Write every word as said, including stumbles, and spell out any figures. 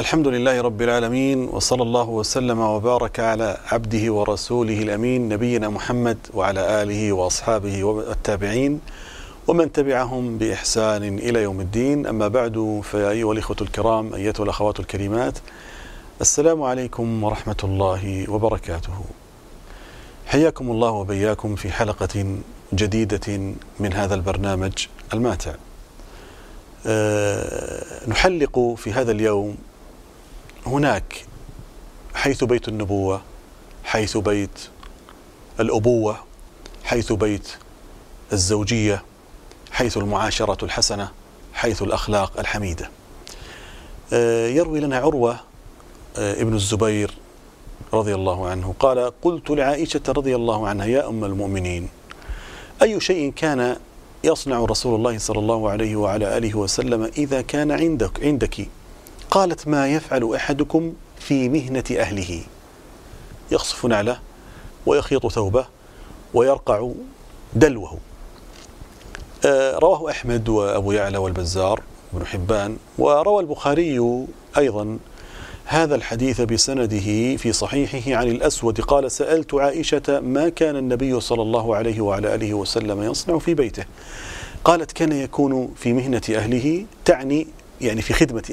الحمد لله رب العالمين، وصلى الله وسلم وبارك على عبده ورسوله الأمين نبينا محمد وعلى آله وأصحابه والتابعين ومن تبعهم بإحسان إلى يوم الدين. أما بعد، فيا أيها الإخوة الكرام، أيتها الأخوات الكريمات، السلام عليكم ورحمة الله وبركاته. حياكم الله وبياكم في حلقة جديدة من هذا البرنامج الماتع. أه نحلق في هذا اليوم هناك حيث بيت النبوة، حيث بيت الأبوة، حيث بيت الزوجية، حيث المعاشرة الحسنة، حيث الأخلاق الحميدة. أه يروي لنا عروة أه ابن الزبير رضي الله عنه قال: قلت لعائشة رضي الله عنها: يا أم المؤمنين، أي شيء كان يصنع رسول الله صلى الله عليه وعلى آله وسلم إذا كان عندك عندك؟ قالت: ما يفعل أحدكم في مهنة أهله، يخصف نعله ويخيط ثوبه ويرقع دلوه. آه رواه أحمد وأبو يعلى والبزار وابن حبان، وروى البخاري أيضا هذا الحديث بسنده في صحيحه عن الأسود قال: سألت عائشة ما كان النبي صلى الله عليه وعلى آله وسلم يصنع في بيته؟ قالت: كان يكون في مهنة أهله، تعني يعني في خدمة